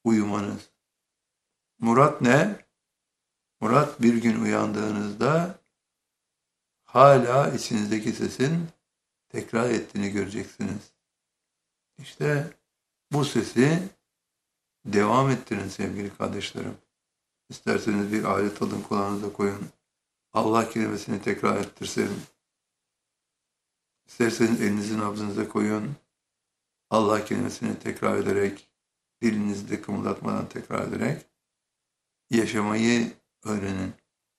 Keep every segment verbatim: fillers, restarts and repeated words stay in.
uyumanız. Murat ne? Murat bir gün uyandığınızda hala içinizdeki sesin tekrar ettiğini göreceksiniz. İşte bu sesi devam ettirin sevgili kardeşlerim. İsterseniz bir alet alın, kulağınıza koyun. Allah kelimesini tekrar ettirsin. İsterseniz elinizi nabzınıza koyun. Allah kelimesini tekrar ederek, dilinizde kımıldatmadan tekrar ederek yaşamayı öğrenin.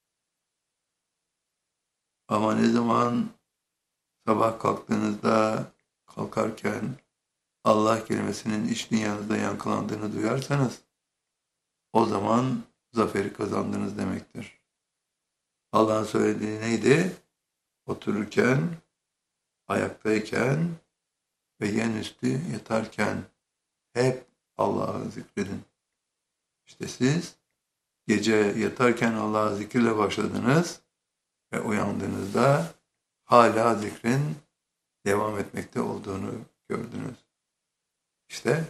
Ama ne zaman sabah kalktığınızda, kalkarken Allah kelimesinin iç dünyanızda yankılandığını duyarsanız, o zaman zaferi kazandınız demektir. Allah'ın söylediği neydi? Otururken, ayaktayken ve yenüstü yatarken hep Allah'ı zikredin. İşte siz gece yatarken Allah'ı zikirle başladınız ve uyandığınızda hala zikrin devam etmekte olduğunu gördünüz. İşte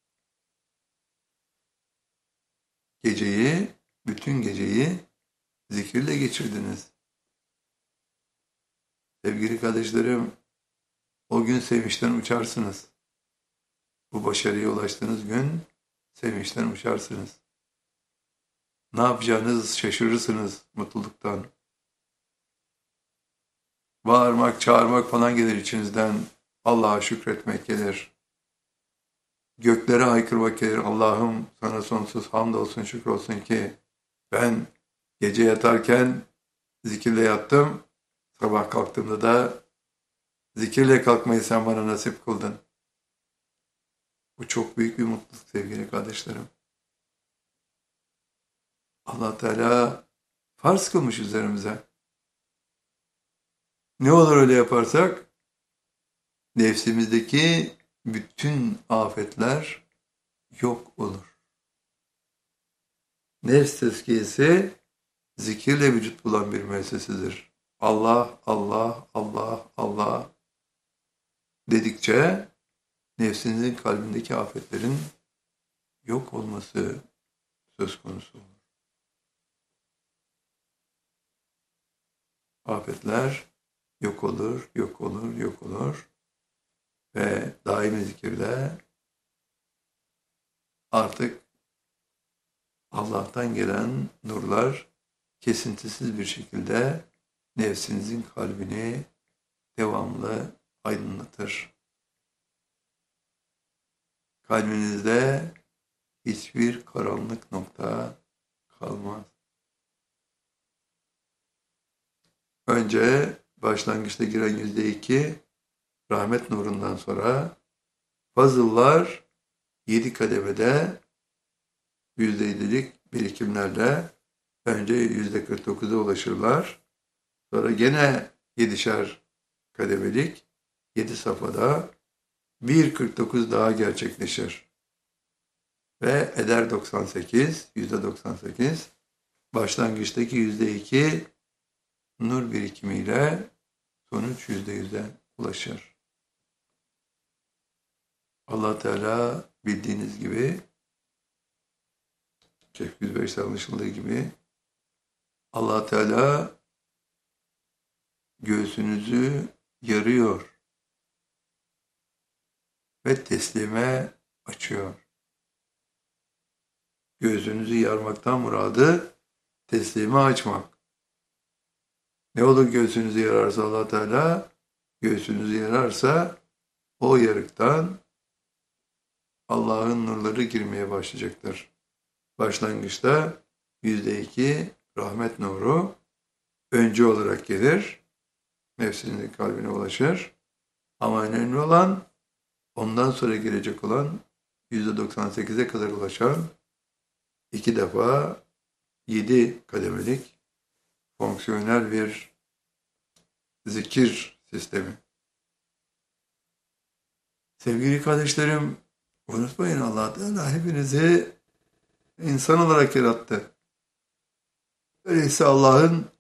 geceyi, bütün geceyi zikirle geçirdiniz. Sevgili kardeşlerim, o gün sevinçten uçarsınız. Bu başarıya ulaştığınız gün sevinçten uçarsınız. Ne yapacağınızı şaşırırsınız mutluluktan. Bağırmak, çağırmak falan gelir içinizden. Allah'a şükretmek gelir. Göklere haykırmak gelir. Allah'ım sana sonsuz hamdolsun, şükür olsun ki ben gece yatarken zikirle yattım. Sabah kalktığımda da zikirle kalkmayı sen bana nasip kıldın. Bu çok büyük bir mutluluk sevgili kardeşlerim. Allah Teala farz kılmış üzerimize. Ne olur öyle yaparsak nefsimizdeki bütün afetler yok olur. Nefs tezkiyesi zikirle vücut bulan bir müessesedir. Allah, Allah, Allah, Allah dedikçe nefsinizin kalbindeki afetlerin yok olması söz konusu olur. Afetler yok olur, yok olur, yok olur ve daimi zikirle artık Allah'tan gelen nurlar kesintisiz bir şekilde nefsinizin kalbini devamlı aydınlatır. Kalbinizde hiçbir karanlık nokta kalmaz. Önce başlangıçta giren yüzde iki rahmet nurundan sonra fazıllar yedi kademede yüzde ellilik birikimlerle önce yüzde kırk dokuza ulaşırlar. Sonra gene yedişer kademelik yedi safhada bir kırk dokuz daha gerçekleşir. Ve eder doksan sekiz, yüzde doksan sekiz başlangıçtaki yüzde iki nur birikimiyle sonuç yüzde yüze ulaşır. Allah Teala bildiğiniz gibi, Şeyh yüz beşte anlaşıldığı gibi Allah Teala göğsünüzü yarıyor ve teslime açıyor. Göğsünüzü yarmaktan muradı teslime açmak. Ne olur göğsünüzü yararsa Allah Teala, göğsünüzü yararsa o yarıktan Allah'ın nurları girmeye başlayacaktır. Başlangıçta yüzde iki rahmet nuru önce olarak gelir, nefsinin kalbine ulaşır. Ama önemli olan ondan sonra gelecek olan yüzde doksan sekize kadar ulaşan iki defa yedi kademelik fonksiyonel bir zikir sistemi. Sevgili kardeşlerim, unutmayın Allah Teala hepinizi insan olarak yarattı. Öyleyse Allah'ın